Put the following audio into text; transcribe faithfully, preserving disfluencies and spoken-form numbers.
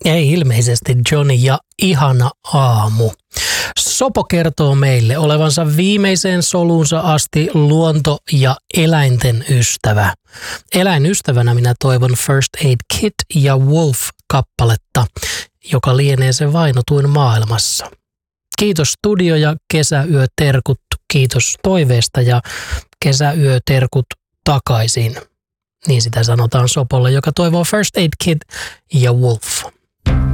Ei ilmeisesti Johnny ja ihana aamu. Sopo kertoo meille olevansa viimeiseen soluunsa asti luonto- ja eläinten ystävä. Eläinystävänä minä toivon First Aid Kit ja Wolf-kappaletta, joka lienee se vainotuin maailmassa. Kiitos studio ja kesäyöterkut. Kiitos toiveesta ja kesäyöterkut takaisin. Niin sitä sanotaan Sopolle, joka toivoo First Aid Kit ja Wolf.